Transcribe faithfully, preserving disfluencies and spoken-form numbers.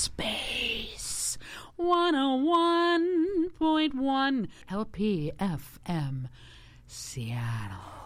Space one oh one point one L P F M, Seattle.